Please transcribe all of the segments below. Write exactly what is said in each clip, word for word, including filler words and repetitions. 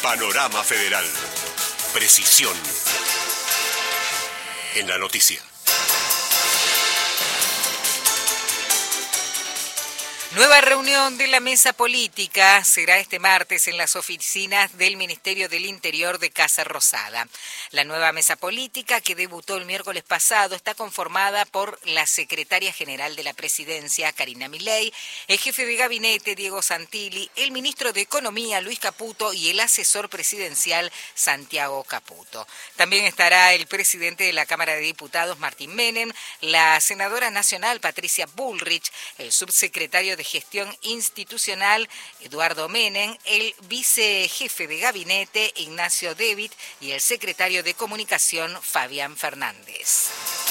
Panorama Federal. Precisión en la noticia. Nueva reunión de la mesa política será este martes en las oficinas del Ministerio del Interior de Casa Rosada. La nueva mesa política, que debutó el miércoles pasado, está conformada por la secretaria general de la Presidencia, Karina Milei, el jefe de gabinete, Diego Santilli, el ministro de Economía, Luis Caputo, y el asesor presidencial, Santiago Caputo. También estará el presidente de la Cámara de Diputados, Martín Menem, la senadora nacional, Patricia Bullrich, el subsecretario de Gestión Institucional, Eduardo Menem, el vicejefe de gabinete, Ignacio David, y el secretario de Comunicación, Fabián Fernández.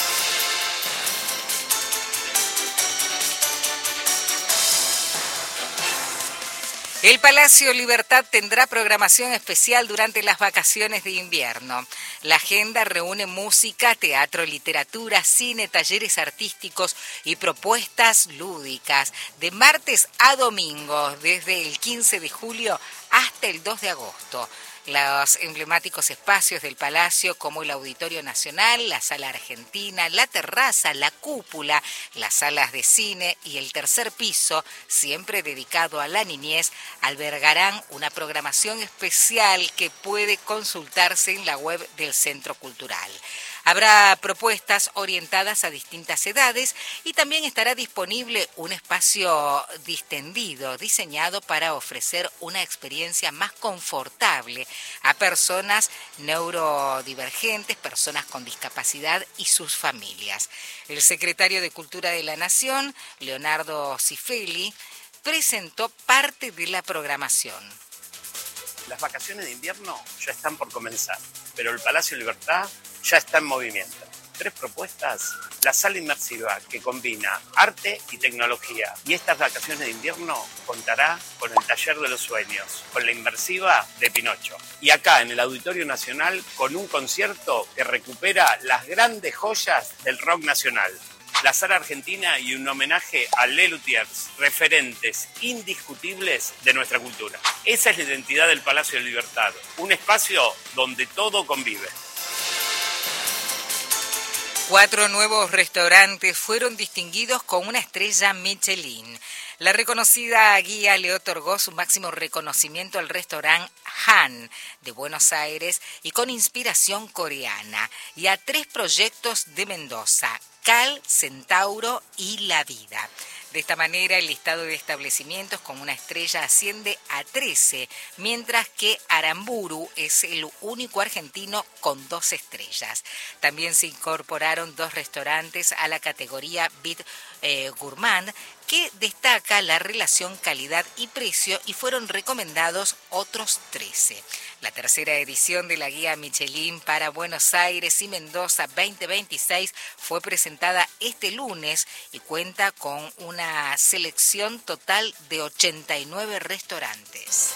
El Palacio Libertad tendrá programación especial durante las vacaciones de invierno. La agenda reúne música, teatro, literatura, cine, talleres artísticos y propuestas lúdicas de martes a domingo, desde el quince de julio hasta el dos de agosto. Los emblemáticos espacios del Palacio, como el Auditorio Nacional, la Sala Argentina, la terraza, la cúpula, las salas de cine y el tercer piso, siempre dedicado a la niñez, albergarán una programación especial que puede consultarse en la web del Centro Cultural. Habrá propuestas orientadas a distintas edades y también estará disponible un espacio distendido diseñado para ofrecer una experiencia más confortable a personas neurodivergentes, personas con discapacidad y sus familias. El secretario de Cultura de la Nación, Leonardo Cifelli, presentó parte de la programación. Las vacaciones de invierno ya están por comenzar, pero el Palacio Libertad ya está en movimiento. Tres propuestas. La sala inmersiva, que combina arte y tecnología. Y estas vacaciones de invierno contará con el Taller de los Sueños, con la inmersiva de Pinocho. Y acá, en el Auditorio Nacional, con un concierto que recupera las grandes joyas del rock nacional. La Sala Argentina y un homenaje a Les Luthiers, referentes indiscutibles de nuestra cultura. Esa es la identidad del Palacio de Libertad, un espacio donde todo convive. Cuatro nuevos restaurantes fueron distinguidos con una estrella Michelin. La reconocida guía le otorgó su máximo reconocimiento al restaurante Han de Buenos Aires y con inspiración coreana, y a tres proyectos de Mendoza, Cal, Centauro y La Vida. De esta manera, el listado de establecimientos con una estrella asciende a trece, mientras que Aramburu es el único argentino con dos estrellas. También se incorporaron dos restaurantes a la categoría Bit eh, Gourmand, que destaca la relación calidad y precio, y fueron recomendados otros trece. La tercera edición de la guía Michelin para Buenos Aires y Mendoza veinte veintiséis fue presentada este lunes y cuenta con una selección total de ochenta y nueve restaurantes.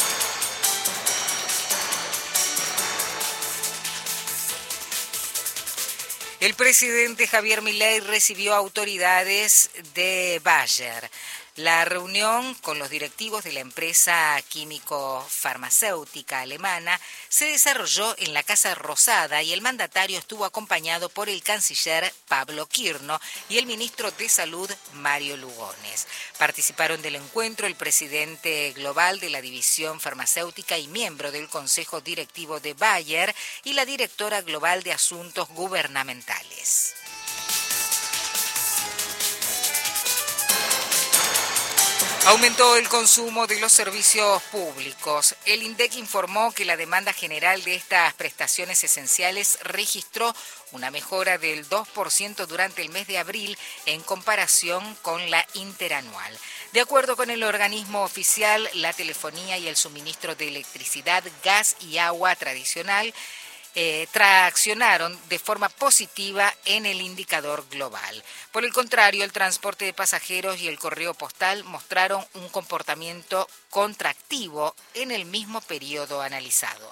El presidente Javier Milei recibió autoridades de Bayer. La reunión con los directivos de la empresa químico-farmacéutica alemana se desarrolló en la Casa Rosada y el mandatario estuvo acompañado por el canciller Pablo Quirno y el ministro de Salud Mario Lugones. Participaron del encuentro el presidente global de la división farmacéutica y miembro del Consejo Directivo de Bayer y la directora global de Asuntos Gubernamentales. Aumentó el consumo de los servicios públicos. El INDEC informó que la demanda general de estas prestaciones esenciales registró una mejora del dos por ciento durante el mes de abril en comparación con la interanual. De acuerdo con el organismo oficial, la telefonía y el suministro de electricidad, gas y agua tradicional Eh, traccionaron de forma positiva en el indicador global. Por el contrario, el transporte de pasajeros y el correo postal mostraron un comportamiento contractivo en el mismo periodo analizado.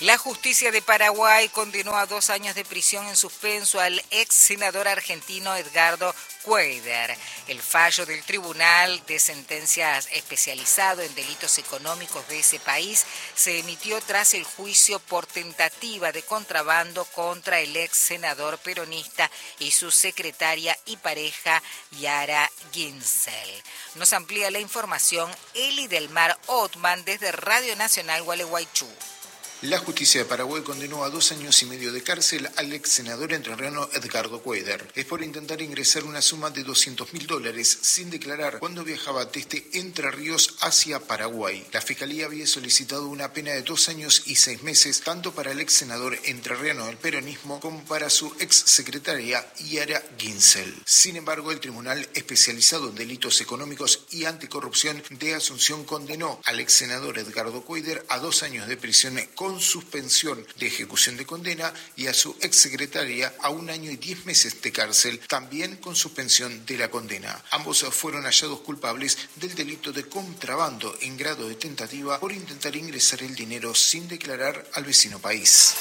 La justicia de Paraguay condenó a dos años de prisión en suspenso al ex senador argentino Edgardo Cuéllar. El fallo del Tribunal de Sentencias especializado en delitos económicos de ese país se emitió tras el juicio por tentativa de contrabando contra el ex senador peronista y su secretaria y pareja Yara Ginsel. Nos amplía la información Eli del Mar Otman desde Radio Nacional Gualeguaychú. La justicia de Paraguay condenó a dos años y medio de cárcel al ex senador entrerriano Edgardo Cuéllar. Es por intentar ingresar una suma de doscientos mil dólares sin declarar cuando viajaba desde Entre Ríos hacia Paraguay. La Fiscalía había solicitado una pena de dos años y seis meses, tanto para el ex senador entrerriano del peronismo como para su ex secretaria Yara Ginsel. Sin embargo, el Tribunal Especializado en Delitos Económicos y Anticorrupción de Asunción condenó al ex senador Edgardo Cuéllar a dos años de prisión con suspensión de ejecución de condena y a su exsecretaria a un año y diez meses de cárcel, también con suspensión de la condena. Ambos fueron hallados culpables del delito de contrabando en grado de tentativa por intentar ingresar el dinero sin declarar al vecino país.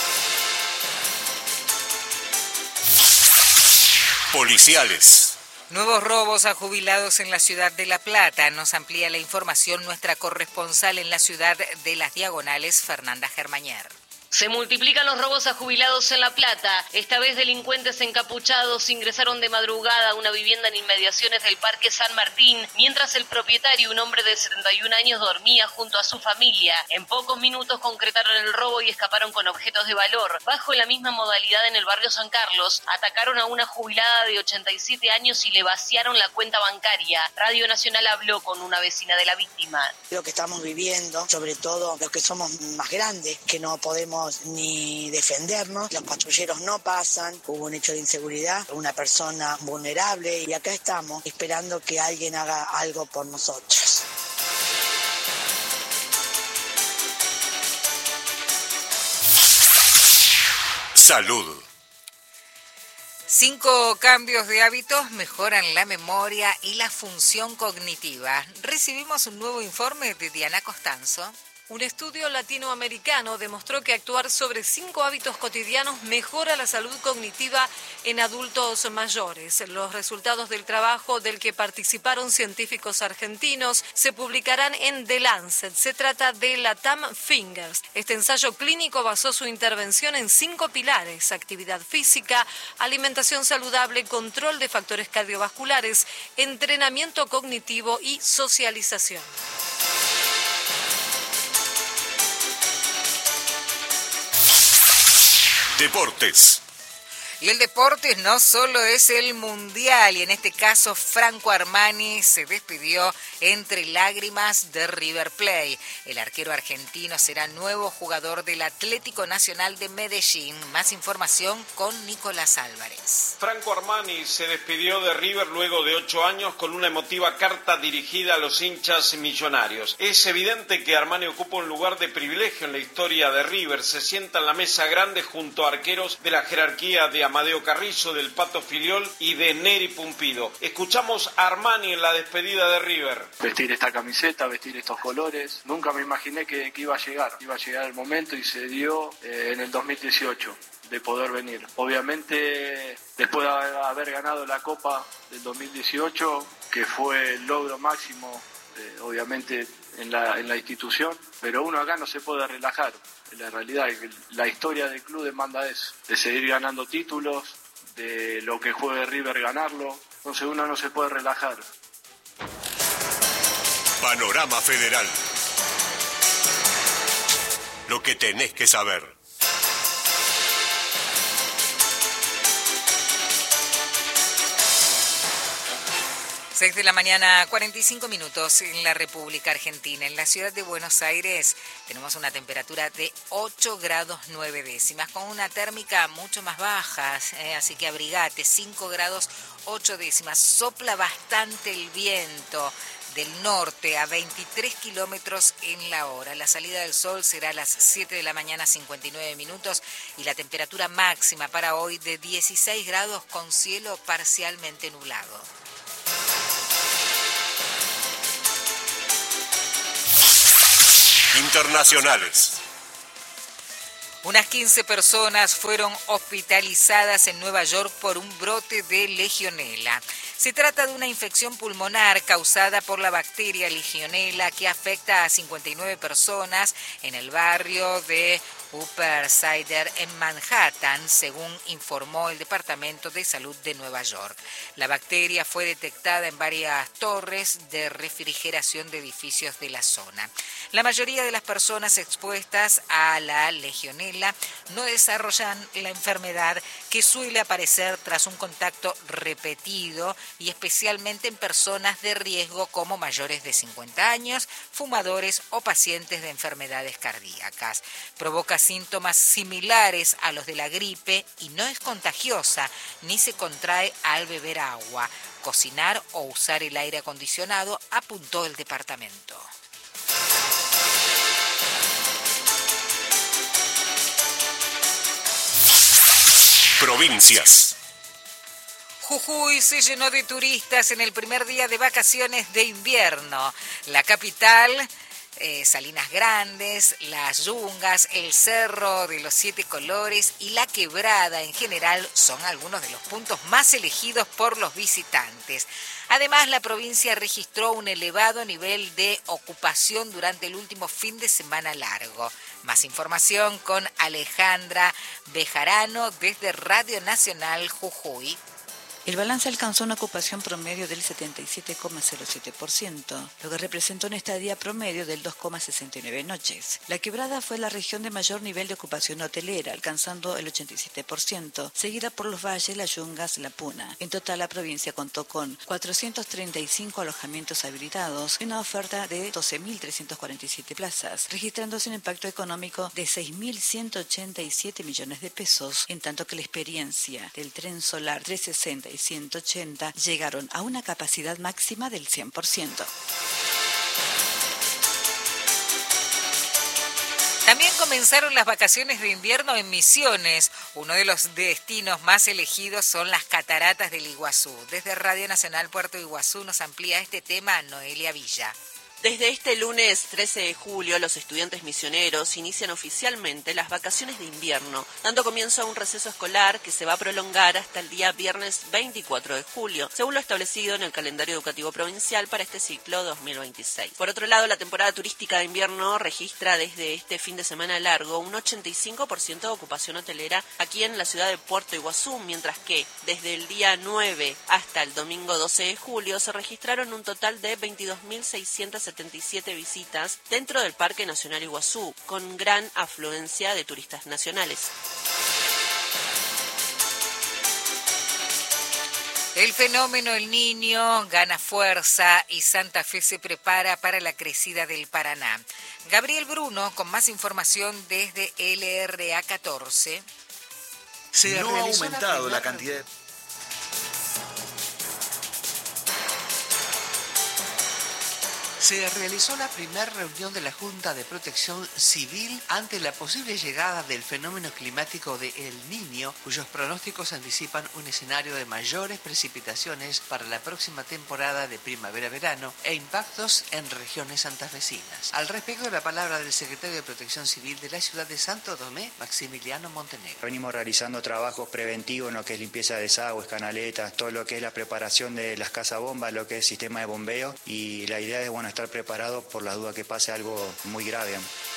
Policiales. Nuevos robos a jubilados en la ciudad de La Plata. Nos amplía la información nuestra corresponsal en la ciudad de Las Diagonales, Fernanda Germañer. Se multiplican los robos a jubilados en La Plata. Esta vez delincuentes encapuchados ingresaron de madrugada a una vivienda en inmediaciones del Parque San Martín, mientras el propietario, un hombre de setenta y un años, dormía junto a su familia. En pocos minutos concretaron el robo y escaparon con objetos de valor. Bajo la misma modalidad en el barrio San Carlos, atacaron a una jubilada de ochenta y siete años y le vaciaron la cuenta bancaria. Radio Nacional habló con una vecina de la víctima. Lo que estamos viviendo, sobre todo los que somos más grandes, que no podemos ni defendernos, los patrulleros no pasan, hubo un hecho de inseguridad, una persona vulnerable y acá estamos esperando que alguien haga algo por nosotros. Salud. Cinco cambios de hábitos mejoran la memoria y la función cognitiva. Recibimos un nuevo informe de Diana Costanzo. Un estudio latinoamericano demostró que actuar sobre cinco hábitos cotidianos mejora la salud cognitiva en adultos mayores. Los resultados del trabajo del que participaron científicos argentinos se publicarán en The Lancet. Se trata de la T A M Fingers. Este ensayo clínico basó su intervención en cinco pilares: actividad física, alimentación saludable, control de factores cardiovasculares, entrenamiento cognitivo y socialización. Deportes. Y el deporte no solo es el mundial, y en este caso Franco Armani se despidió entre lágrimas de River Plate. El arquero argentino será nuevo jugador del Atlético Nacional de Medellín. Más información con Nicolás Álvarez. Franco Armani se despidió de River luego de ocho años con una emotiva carta dirigida a los hinchas millonarios. Es evidente que Armani ocupa un lugar de privilegio en la historia de River. Se sienta en la mesa grande junto a arqueros de la jerarquía de Amadeo Carrizo, del Pato Filiol y de Neri Pumpido. Escuchamos a Armani en la despedida de River. Vestir esta camiseta, vestir estos colores, nunca me imaginé que, que iba a llegar, iba a llegar el momento y se dio eh, en el dos mil dieciocho de poder venir. Obviamente, después de haber ganado la Copa del dos mil dieciocho, que fue el logro máximo, eh, obviamente, en la, en la institución, pero uno acá no se puede relajar. La realidad es que la historia del club demanda eso, de seguir ganando títulos, de lo que juegue River ganarlo, entonces uno no se puede relajar. Panorama Federal. Lo que tenés que saber. seis de la mañana, cuarenta y cinco minutos en la República Argentina. En la ciudad de Buenos Aires tenemos una temperatura de ocho grados nueve décimas, con una térmica mucho más baja, eh, así que abrigate, cinco grados ocho décimas. Sopla bastante el viento del norte a veintitrés kilómetros en la hora. La salida del sol será a las siete de la mañana, cincuenta y nueve minutos, y la temperatura máxima para hoy de dieciséis grados con cielo parcialmente nublado. Internacionales. Unas quince personas fueron hospitalizadas en Nueva York por un brote de legionela. Se trata de una infección pulmonar causada por la bacteria legionela que afecta a cincuenta y nueve personas en el barrio de Upper Side en Manhattan, según informó el Departamento de Salud de Nueva York. La bacteria fue detectada en varias torres de refrigeración de edificios de la zona. La mayoría de las personas expuestas a la legionela no desarrollan la enfermedad, que suele aparecer tras un contacto repetido y especialmente en personas de riesgo como mayores de cincuenta años, fumadores o pacientes de enfermedades cardíacas. Provoca síntomas similares a los de la gripe y no es contagiosa ni se contrae al beber agua, cocinar o usar el aire acondicionado, apuntó el departamento. Provincias. Jujuy se llenó de turistas en el primer día de vacaciones de invierno. La capital, eh, Salinas Grandes, Las Yungas, el Cerro de los Siete Colores y La Quebrada en general son algunos de los puntos más elegidos por los visitantes. Además, la provincia registró un elevado nivel de ocupación durante el último fin de semana largo. Más información con Alejandra Bejarano desde Radio Nacional Jujuy. El balance alcanzó una ocupación promedio del setenta y siete coma cero siete por ciento, lo que representó una estadía promedio del dos coma sesenta y nueve noches. La Quebrada fue la región de mayor nivel de ocupación hotelera, alcanzando el ochenta y siete por ciento, seguida por los valles, las Yungas, la Puna. En total, la provincia contó con cuatrocientos treinta y cinco alojamientos habilitados y una oferta de doce mil trescientas cuarenta y siete plazas, registrándose un impacto económico de seis mil ciento ochenta y siete millones de pesos, en tanto que la experiencia del tren solar trescientos sesenta y ciento ochenta llegaron a una capacidad máxima del cien por ciento. También comenzaron las vacaciones de invierno en Misiones. Uno de los destinos más elegidos son las cataratas del Iguazú. Desde Radio Nacional Puerto Iguazú nos amplía este tema Noelia Villa. Desde este lunes trece de julio, los estudiantes misioneros inician oficialmente las vacaciones de invierno, dando comienzo a un receso escolar que se va a prolongar hasta el día viernes veinticuatro de julio, según lo establecido en el calendario educativo provincial para este ciclo dos mil veintiséis. Por otro lado, la temporada turística de invierno registra desde este fin de semana largo un ochenta y cinco por ciento de ocupación hotelera aquí en la ciudad de Puerto Iguazú, mientras que desde el día nueve hasta el domingo doce de julio se registraron un total de veintidós mil seiscientas setenta y siete visitas dentro del Parque Nacional Iguazú, con gran afluencia de turistas nacionales. El fenómeno El Niño gana fuerza y Santa Fe se prepara para la crecida del Paraná. Gabriel Bruno con más información desde L R A catorce. Se no ha aumentado la, la cantidad de... Se realizó la primera reunión de la Junta de Protección Civil ante la posible llegada del fenómeno climático de El Niño, cuyos pronósticos anticipan un escenario de mayores precipitaciones para la próxima temporada de primavera-verano e impactos en regiones santafesinas. Al respecto, la palabra del secretario de Protección Civil de la ciudad de Santo Tomé, Maximiliano Montenegro. Venimos realizando trabajos preventivos en lo que es limpieza de desagües, canaletas, todo lo que es la preparación de las casas bombas, lo que es sistema de bombeo, y la idea es, bueno, estar preparado por la duda que pase algo muy grave.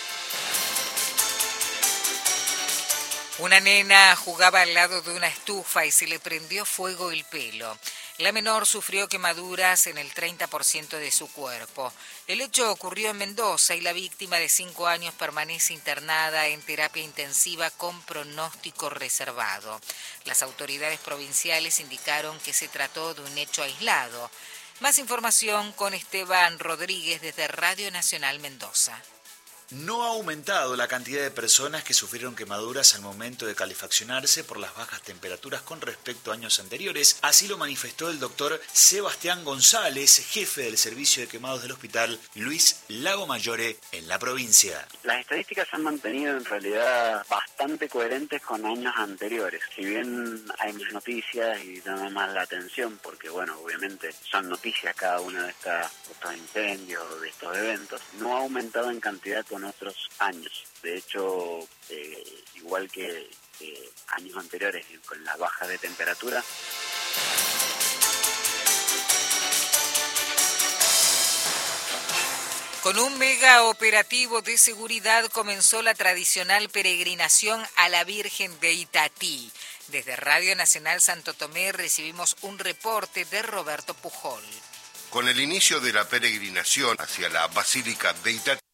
Una nena jugaba al lado de una estufa y se le prendió fuego el pelo. La menor sufrió quemaduras en el treinta por ciento de su cuerpo. El hecho ocurrió en Mendoza y la víctima de cinco años permanece internada en terapia intensiva con pronóstico reservado. Las autoridades provinciales indicaron que se trató de un hecho aislado. Más información con Esteban Rodríguez desde Radio Nacional Mendoza. No ha aumentado la cantidad de personas que sufrieron quemaduras al momento de calefaccionarse por las bajas temperaturas con respecto a años anteriores. Así lo manifestó el doctor Sebastián González, jefe del servicio de quemados del hospital Luis Lagomayore en la provincia. Las estadísticas se han mantenido en realidad bastante coherentes con años anteriores. Si bien hay más noticias y llama más la atención, porque bueno, obviamente son noticias cada una de estas, estos incendios, de estos eventos, no ha aumentado en cantidad con con otros años. De hecho, eh, igual que, que años anteriores con las bajas de temperatura. Con un mega operativo de seguridad comenzó la tradicional peregrinación a la Virgen de Itatí. Desde Radio Nacional Santo Tomé recibimos un reporte de Roberto Pujol. Con el inicio de la peregrinación hacia la Basílica de Itatí,